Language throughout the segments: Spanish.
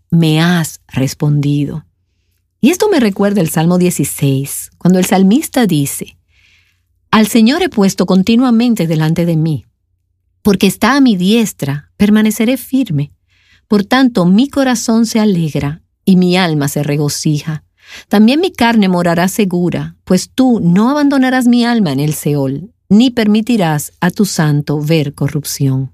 me has respondido. Y esto me recuerda el Salmo 16, cuando el salmista dice: al Señor he puesto continuamente delante de mí, porque está a mi diestra, permaneceré firme. Por tanto, mi corazón se alegra y mi alma se regocija. También mi carne morará segura, pues tú no abandonarás mi alma en el Seol, ni permitirás a tu santo ver corrupción.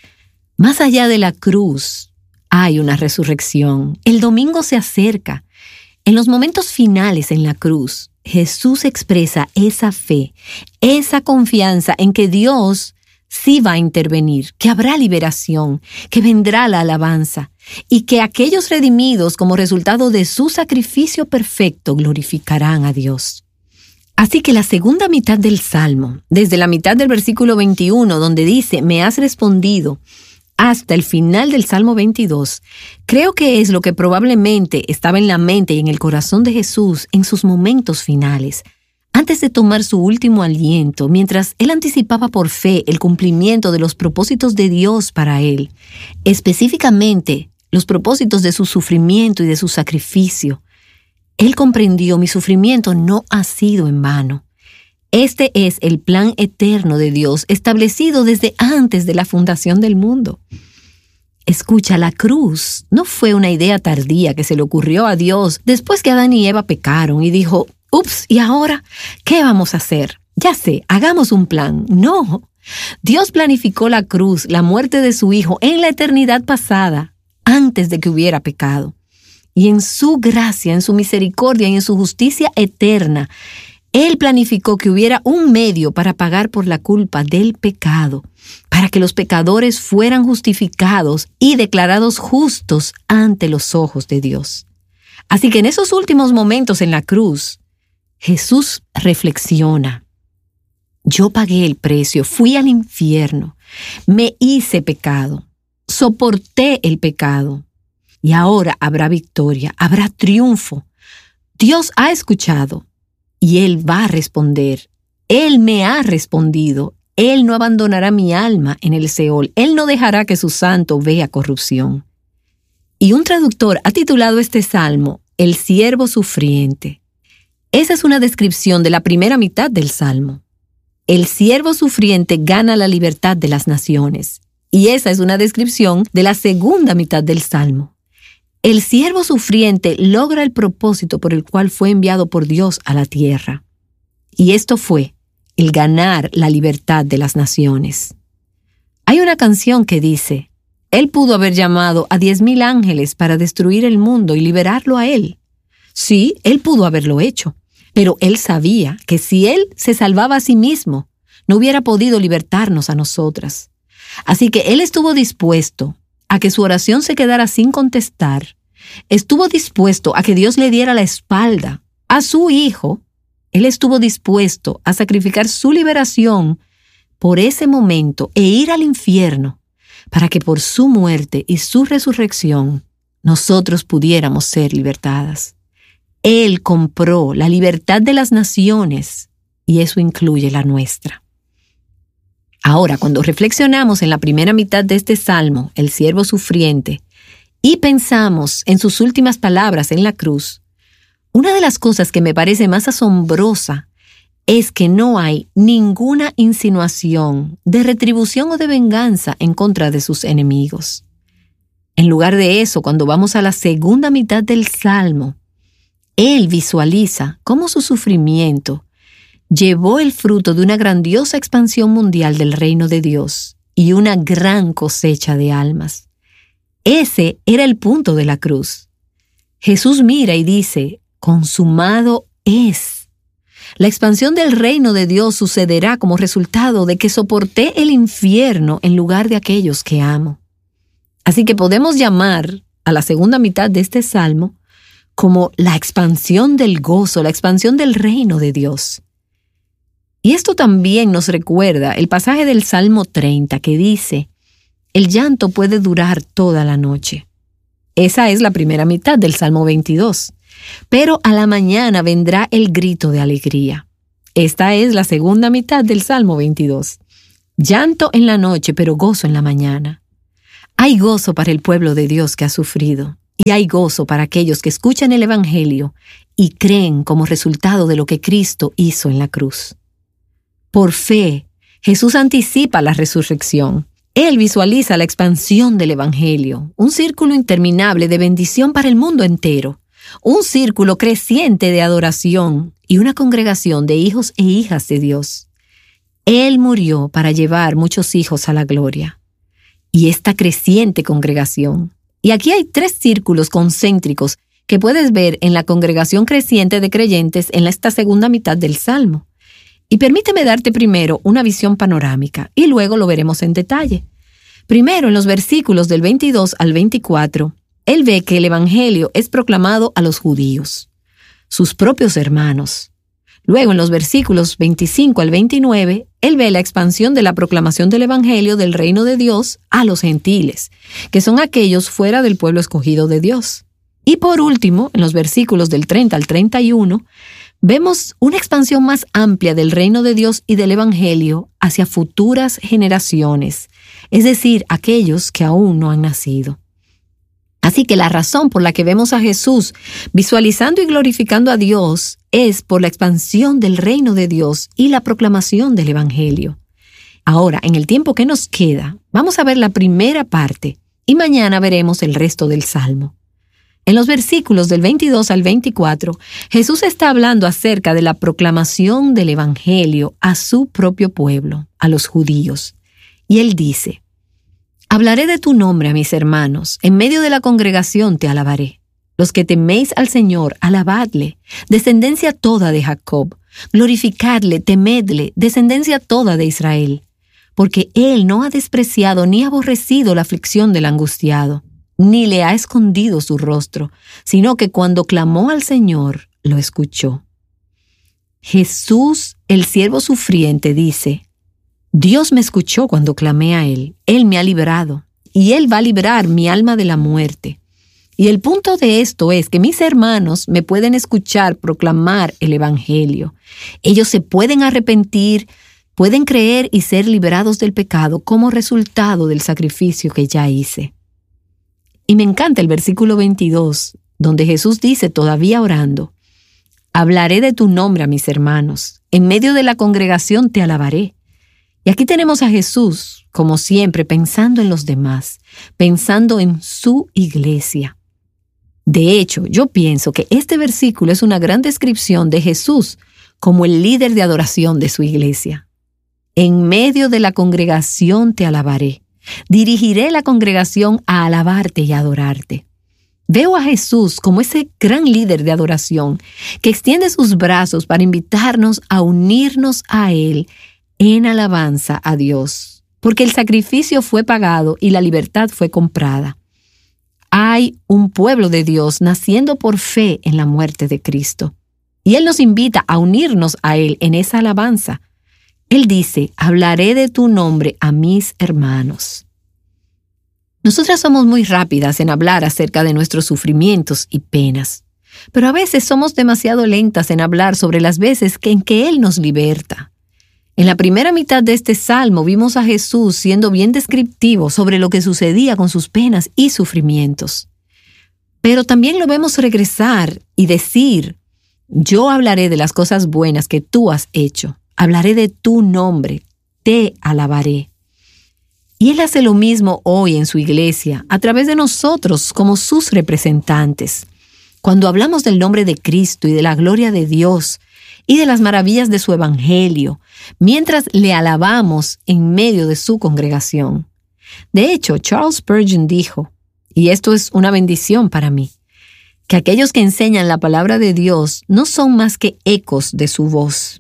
Más allá de la cruz, hay una resurrección. El domingo se acerca. En los momentos finales en la cruz, Jesús expresa esa fe, esa confianza en que Dios sí va a intervenir, que habrá liberación, que vendrá la alabanza y que aquellos redimidos como resultado de su sacrificio perfecto glorificarán a Dios. Así que la segunda mitad del Salmo, desde la mitad del versículo 21, donde dice, me has respondido, hasta el final del Salmo 22, creo que es lo que probablemente estaba en la mente y en el corazón de Jesús en sus momentos finales, antes de tomar su último aliento, mientras él anticipaba por fe el cumplimiento de los propósitos de Dios para él, específicamente los propósitos de su sufrimiento y de su sacrificio. Él comprendió: mi sufrimiento no ha sido en vano. Este es el plan eterno de Dios, establecido desde antes de la fundación del mundo. Escucha, la cruz no fue una idea tardía que se le ocurrió a Dios después que Adán y Eva pecaron y dijo, ups, ¿y ahora qué vamos a hacer? Ya sé, hagamos un plan. No, Dios planificó la cruz, la muerte de su Hijo, en la eternidad pasada, antes de que hubiera pecado. Y en su gracia, en su misericordia y en su justicia eterna, Él planificó que hubiera un medio para pagar por la culpa del pecado, para que los pecadores fueran justificados y declarados justos ante los ojos de Dios. Así que en esos últimos momentos en la cruz, Jesús reflexiona: yo pagué el precio, fui al infierno, me hice pecado, soporté el pecado, y ahora habrá victoria, habrá triunfo. Dios ha escuchado. Y Él va a responder. Él me ha respondido. Él no abandonará mi alma en el Seol. Él no dejará que su santo vea corrupción. Y un traductor ha titulado este salmo, El siervo sufriente. Esa es una descripción de la primera mitad del salmo. El siervo sufriente gana la libertad de las naciones. Y esa es una descripción de la segunda mitad del salmo. El siervo sufriente logra el propósito por el cual fue enviado por Dios a la tierra. Y esto fue el ganar la libertad de las naciones. Hay una canción que dice, Él pudo haber llamado a 10,000 ángeles para destruir el mundo y liberarlo a Él. Sí, Él pudo haberlo hecho, pero Él sabía que si Él se salvaba a sí mismo, no hubiera podido libertarnos a nosotras. Así que Él estuvo dispuesto a que su oración se quedara sin contestar. Estuvo dispuesto a que Dios le diera la espalda a su Hijo. Él estuvo dispuesto a sacrificar su liberación por ese momento e ir al infierno para que por su muerte y su resurrección nosotros pudiéramos ser libertadas. Él compró la libertad de las naciones y eso incluye la nuestra. Ahora, cuando reflexionamos en la primera mitad de este salmo, el siervo sufriente, y pensamos en sus últimas palabras en la cruz, una de las cosas que me parece más asombrosa es que no hay ninguna insinuación de retribución o de venganza en contra de sus enemigos. En lugar de eso, cuando vamos a la segunda mitad del salmo, él visualiza cómo su sufrimiento llevó el fruto de una grandiosa expansión mundial del reino de Dios y una gran cosecha de almas. Ese era el punto de la cruz. Jesús mira y dice, consumado es. La expansión del reino de Dios sucederá como resultado de que soporté el infierno en lugar de aquellos que amo. Así que podemos llamar a la segunda mitad de este salmo como la expansión del gozo, la expansión del reino de Dios. Y esto también nos recuerda el pasaje del Salmo 30 que dice, el llanto puede durar toda la noche. Esa es la primera mitad del Salmo 22. Pero a la mañana vendrá el grito de alegría. Esta es la segunda mitad del Salmo 22. Llanto en la noche, pero gozo en la mañana. Hay gozo para el pueblo de Dios que ha sufrido. y hay gozo para aquellos que escuchan el Evangelio y creen como resultado de lo que Cristo hizo en la cruz. Por fe, Jesús anticipa la resurrección. Él visualiza la expansión del Evangelio, un círculo interminable de bendición para el mundo entero, un círculo creciente de adoración y una congregación de hijos e hijas de Dios. Él murió para llevar muchos hijos a la gloria. Y esta creciente congregación. Y aquí hay 3 círculos concéntricos que puedes ver en la congregación creciente de creyentes en esta segunda mitad del Salmo. Y permíteme darte primero una visión panorámica y luego lo veremos en detalle. Primero, en los versículos del 22 al 24, él ve que el Evangelio es proclamado a los judíos, sus propios hermanos. Luego, en los versículos 25 al 29, él ve la expansión de la proclamación del Evangelio del reino de Dios a los gentiles, que son aquellos fuera del pueblo escogido de Dios. Y por último, en los versículos del 30 al 31, vemos una expansión más amplia del reino de Dios y del Evangelio hacia futuras generaciones, es decir, aquellos que aún no han nacido. Así que la razón por la que vemos a Jesús visualizando y glorificando a Dios es por la expansión del reino de Dios y la proclamación del Evangelio. Ahora, en el tiempo que nos queda, vamos a ver la primera parte y mañana veremos el resto del Salmo. En los versículos del 22 al 24, Jesús está hablando acerca de la proclamación del Evangelio a su propio pueblo, a los judíos. Y él dice: «Hablaré de tu nombre a mis hermanos, en medio de la congregación te alabaré. Los que teméis al Señor, alabadle, descendencia toda de Jacob. Glorificadle, temedle, descendencia toda de Israel. Porque Él no ha despreciado ni aborrecido la aflicción del angustiado, ni le ha escondido su rostro, sino que cuando clamó al Señor, lo escuchó». Jesús, el siervo sufriente, dice: «Dios me escuchó cuando clamé a Él. Él me ha librado, y Él va a librar mi alma de la muerte». Y el punto de esto es que mis hermanos me pueden escuchar proclamar el Evangelio. Ellos se pueden arrepentir, pueden creer y ser liberados del pecado como resultado del sacrificio que ya hice. Y me encanta el versículo 22, donde Jesús dice, todavía orando: «Hablaré de tu nombre a mis hermanos. En medio de la congregación te alabaré». Y aquí tenemos a Jesús, como siempre, pensando en los demás, pensando en su iglesia. De hecho, yo pienso que este versículo es una gran descripción de Jesús como el líder de adoración de su iglesia. En medio de la congregación te alabaré. Dirigiré la congregación a alabarte y adorarte. Veo a Jesús como ese gran líder de adoración que extiende sus brazos para invitarnos a unirnos a Él en alabanza a Dios, porque el sacrificio fue pagado y la libertad fue comprada. Hay un pueblo de Dios naciendo por fe en la muerte de Cristo, y Él nos invita a unirnos a Él en esa alabanza. Él dice: «Hablaré de tu nombre a mis hermanos». Nosotras somos muy rápidas en hablar acerca de nuestros sufrimientos y penas, pero a veces somos demasiado lentas en hablar sobre las veces en que Él nos liberta. En la primera mitad de este salmo vimos a Jesús siendo bien descriptivo sobre lo que sucedía con sus penas y sufrimientos. Pero también lo vemos regresar y decir: «Yo hablaré de las cosas buenas que tú has hecho. Hablaré de tu nombre. Te alabaré». Y Él hace lo mismo hoy en su iglesia, a través de nosotros como sus representantes. Cuando hablamos del nombre de Cristo y de la gloria de Dios, y de las maravillas de su Evangelio, mientras le alabamos en medio de su congregación. De hecho, Charles Spurgeon dijo, y esto es una bendición para mí, que aquellos que enseñan la palabra de Dios no son más que ecos de su voz.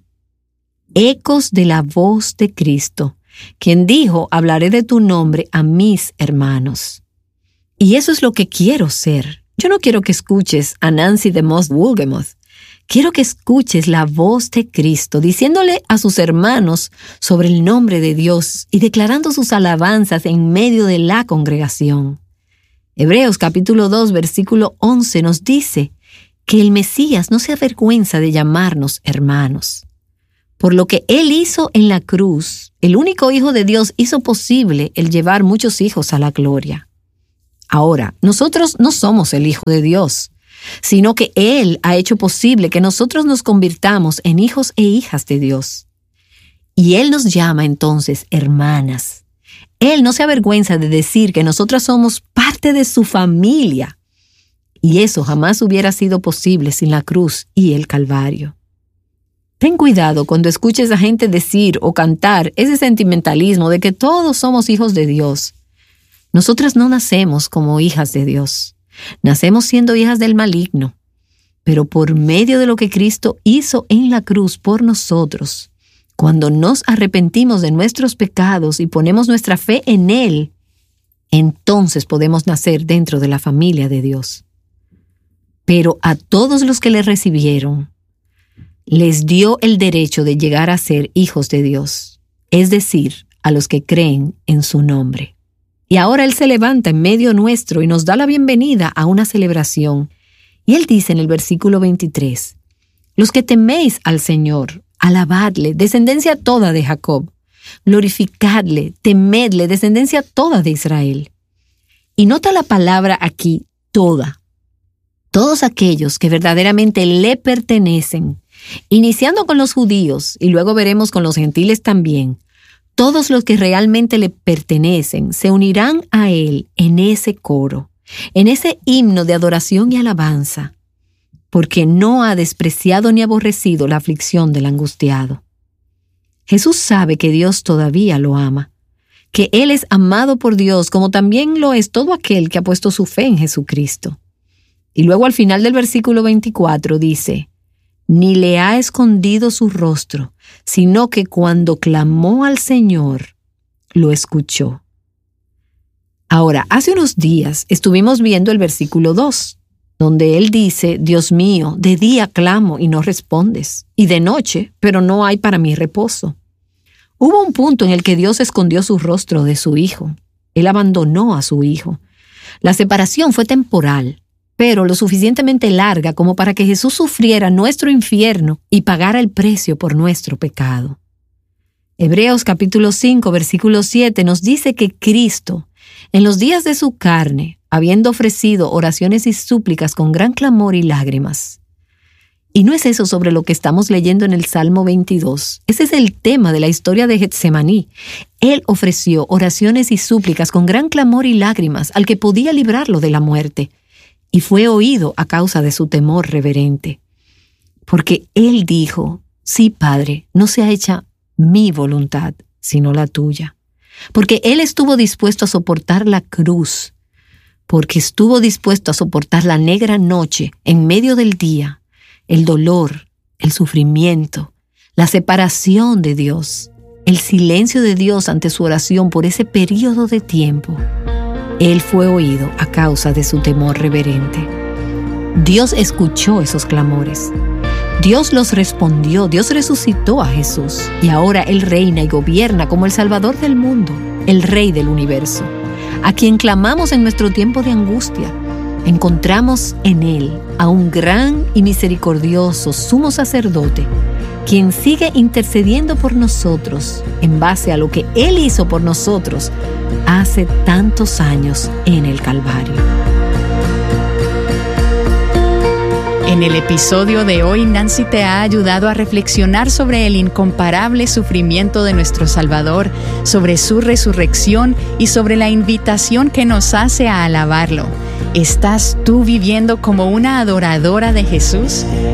Ecos de la voz de Cristo, quien dijo: «Hablaré de tu nombre a mis hermanos». Y eso es lo que quiero ser. Yo no quiero que escuches a Nancy DeMoss Wolgemuth. Quiero que escuches la voz de Cristo diciéndole a sus hermanos sobre el nombre de Dios y declarando sus alabanzas en medio de la congregación. Hebreos capítulo 2, versículo 11 nos dice que el Mesías no se avergüenza de llamarnos hermanos. Por lo que Él hizo en la cruz, el único Hijo de Dios hizo posible el llevar muchos hijos a la gloria. Ahora, nosotros no somos el Hijo de Dios, sino que Él ha hecho posible que nosotros nos convirtamos en hijos e hijas de Dios. Y Él nos llama entonces hermanas. Él no se avergüenza de decir que nosotras somos parte de su familia. Y eso jamás hubiera sido posible sin la cruz y el Calvario. Ten cuidado cuando escuches a gente decir o cantar ese sentimentalismo de que todos somos hijos de Dios. Nosotras no nacemos como hijas de Dios. Nacemos siendo hijas del maligno. Pero por medio de lo que Cristo hizo en la cruz por nosotros, cuando nos arrepentimos de nuestros pecados y ponemos nuestra fe en Él, entonces podemos nacer dentro de la familia de Dios. Pero a todos los que le recibieron, les dio el derecho de llegar a ser hijos de Dios, es decir, a los que creen en su nombre. Y ahora Él se levanta en medio nuestro y nos da la bienvenida a una celebración. Y Él dice en el versículo 23, «Los que teméis al Señor, alabadle, descendencia toda de Jacob. Glorificadle, temedle, descendencia toda de Israel». Y nota la palabra aquí, toda. Todos aquellos que verdaderamente le pertenecen, iniciando con los judíos y luego veremos con los gentiles también, todos los que realmente le pertenecen se unirán a Él en ese coro, en ese himno de adoración y alabanza, porque no ha despreciado ni aborrecido la aflicción del angustiado. Jesús sabe que Dios todavía lo ama, que Él es amado por Dios como también lo es todo aquel que ha puesto su fe en Jesucristo. Y luego al final del versículo 24 dice, «Ni le ha escondido su rostro, sino que cuando clamó al Señor, lo escuchó». Ahora, hace unos días estuvimos viendo el versículo 2, donde Él dice, «Dios mío, de día clamo y no respondes, y de noche, pero no hay para mí reposo». Hubo un punto en el que Dios escondió su rostro de su Hijo. Él abandonó a su Hijo. La separación fue temporal, pero lo suficientemente larga como para que Jesús sufriera nuestro infierno y pagara el precio por nuestro pecado. Hebreos capítulo 5, versículo 7 nos dice que Cristo, en los días de su carne, habiendo ofrecido oraciones y súplicas con gran clamor y lágrimas. Y no es eso sobre lo que estamos leyendo en el Salmo 22. Ese es el tema de la historia de Getsemaní. Él ofreció oraciones y súplicas con gran clamor y lágrimas al que podía librarlo de la muerte. Y fue oído a causa de su temor reverente. Porque Él dijo, «Sí, Padre, no sea hecha mi voluntad, sino la tuya». Porque Él estuvo dispuesto a soportar la cruz. Porque estuvo dispuesto a soportar la negra noche en medio del día, el dolor, el sufrimiento, la separación de Dios, el silencio de Dios ante su oración por ese periodo de tiempo. Él fue oído a causa de su temor reverente. Dios escuchó esos clamores. Dios los respondió, Dios resucitó a Jesús y ahora Él reina y gobierna como el Salvador del mundo, el Rey del universo, a quien clamamos en nuestro tiempo de angustia. Encontramos en Él a un gran y misericordioso sumo sacerdote, quien sigue intercediendo por nosotros en base a lo que Él hizo por nosotros hace tantos años en el Calvario. En el episodio de hoy, Nancy te ha ayudado a reflexionar sobre el incomparable sufrimiento de nuestro Salvador, sobre su resurrección y sobre la invitación que nos hace a alabarlo. ¿Estás tú viviendo como una adoradora de Jesús?